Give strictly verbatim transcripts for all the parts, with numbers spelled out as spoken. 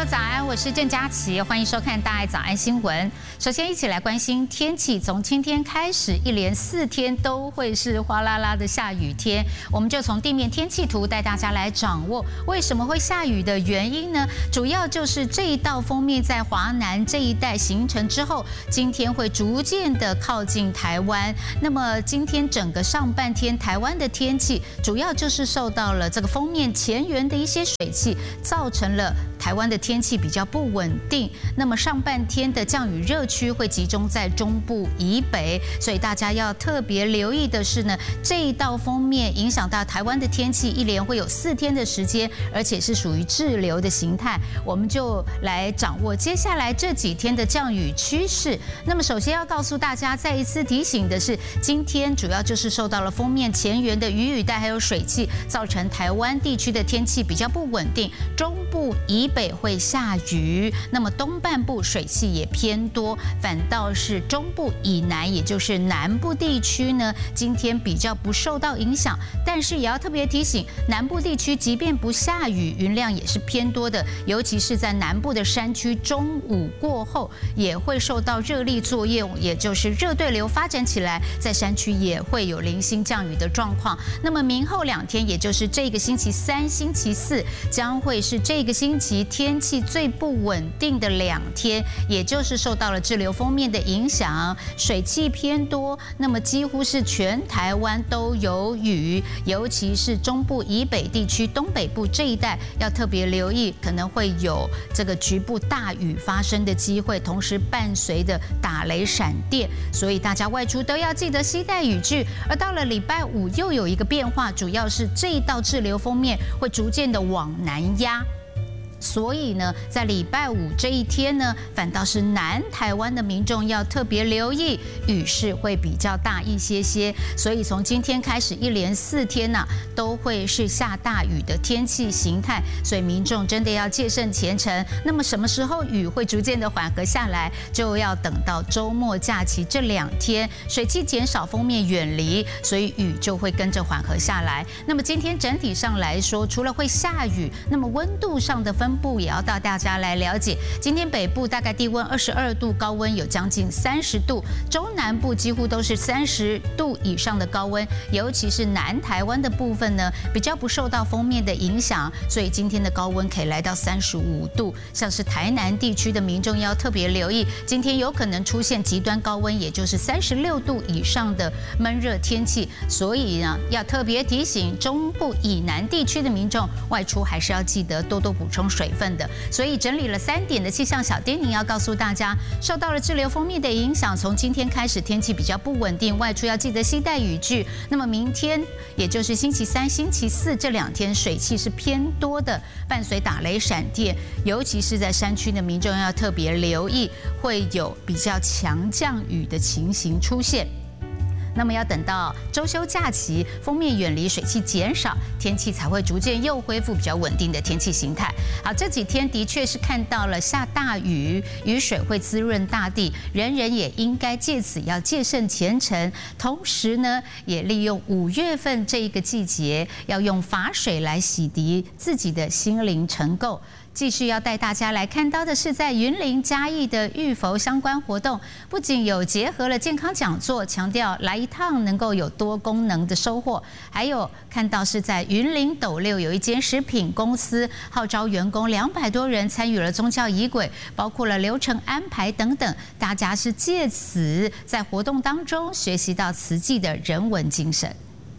友早安，我是郑佳琪，欢迎收看大爱早安新闻。首先，一起来关心天气。从今天开始，一连四天都会是哗啦啦的下雨天。我们就从地面天气图带大家来掌握为什么会下雨的原因呢？主要就是这一道锋面在华南这一带形成之后，今天会逐渐的靠近台湾。那么今天整个上半天台湾的天气，主要就是受到了这个锋面前缘的一些水汽，造成了台湾的天气比较不稳定。那么上半天的降雨热区会集中在中部以北，所以大家要特别留意的是呢，这一道锋面影响到台湾的天气，一连会有四天的时间，而且是属于滞留的形态。我们就来掌握接下来这几天的降雨趋势。那么首先要告诉大家，再一次提醒的是，今天主要就是受到了锋面前缘的雨雨带还有水汽，造成台湾地区的天气比较不稳定，中部以北会下雨，那么东半部水汽也偏多，反倒是中部以南，也就是南部地区呢，今天比较不受到影响。但是也要特别提醒，南部地区即便不下雨，云量也是偏多的，尤其是在南部的山区，中午过后也会受到热力作用，也就是热对流发展起来，在山区也会有零星降雨的状况。那么明后两天，也就是这个星期三、星期四，将会是这个星期天气最不稳定的两天，也就是受到了滞留锋面的影响，水汽偏多，那么几乎是全台湾都有雨，尤其是中部以北地区、东北部这一带要特别留意，可能会有这个局部大雨发生的机会，同时伴随着打雷闪电，所以大家外出都要记得携带雨具。而到了礼拜五又有一个变化，主要是这一道滞留锋面会逐渐的往南压。所以呢，在礼拜五这一天呢，反倒是南台湾的民众要特别留意，雨势会比较大一些些。所以从今天开始，一连四天呢、啊，都会是下大雨的天气形态，所以民众真的要戒慎前程。那么什么时候雨会逐渐的缓和下来，就要等到周末假期这两天，水汽减少，锋面远离，所以雨就会跟着缓和下来。那么今天整体上来说，除了会下雨，那么温度上的分部也要到大家来了解。今天北部大概低温二十二度，高温有将近三十度，中南部几乎都是三十度以上的高温，尤其是南台湾的部分呢，比较不受到锋面的影响，所以今天的高温可以来到三十五度。像是台南地区的民众要特别留意，今天有可能出现极端高温，也就是三十六度以上的闷热天气，所以呢，要特别提醒中部以南地区的民众，外出还是要记得多多补充水分的。所以整理了三点的气象小叮咛，要告诉大家，受到了滞留锋面的影响，从今天开始天气比较不稳定，外出要记得携带雨具。那么明天，也就是星期三、星期四这两天，水汽是偏多的，伴随打雷闪电，尤其是在山区的民众要特别留意，会有比较强降雨的情形出现。那么要等到周休假期，锋面远离，水汽减少，天气才会逐渐又恢复比较稳定的天气形态。好，这几天的确是看到了下大雨，雨水会滋润大地，人人也应该借此要戒慎前程。同时呢，也利用五月份这一个季节，要用法水来洗涤自己的心灵尘垢。继续要带大家来看到的是，在云林嘉义的浴佛相关活动，不仅有结合了健康讲座，强调来一趟能够有多功能的收获，还有看到是在云林斗六有一间食品公司，号召员工两百多人参与了宗教仪轨，包括了流程安排等等，大家是借此在活动当中学习到慈济的人文精神。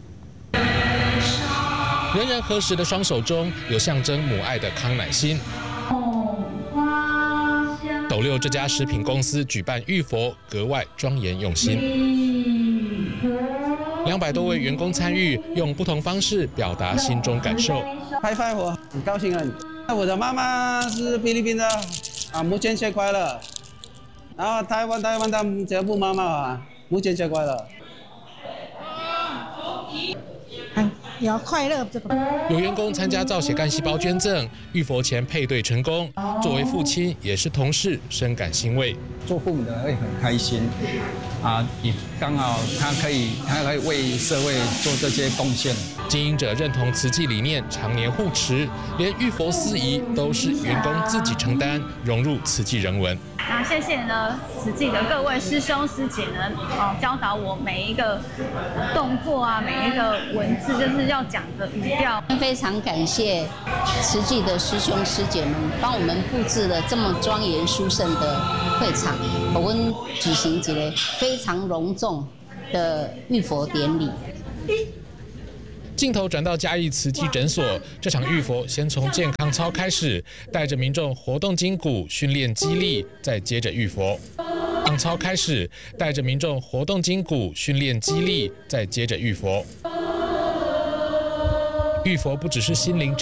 人人合十的双手中有象征母爱的康乃馨。斗六这家食品公司举办浴佛格外庄严用心，两百多位员工参与，用不同方式表达心中感受。 拍拍我，很高兴啊！我的妈妈是菲律宾的啊，母亲节快乐。然后台湾台湾的节目妈妈啊，母亲节快乐。 也要快乐。这个有员工参加造血干细胞捐赠，浴佛前配对成功。作为父亲，也是同事，深感欣慰。 做父母的会很开心啊，也刚好他可以他可以为社会做这些贡献。 经营者认同慈济理念，常年护持，连浴佛司仪都是员工自己承担，融入慈济人文。 那谢谢呢，慈济的各位师兄师姐呢，哦，教导我每一个动作啊，每一个文字，就是要讲的语调。 非常感谢慈济的师兄师姐们，帮我们布置了这么庄严殊胜的会场，我们举行一个非常隆重的浴佛典礼。 镜头转到嘉义慈济诊所，这场浴佛先从健康操开始，带着民众活动筋骨、训练肌力，再接着浴佛。健康操开始，带着民众活动筋骨、训练肌力，再接着浴佛。浴佛不只是心灵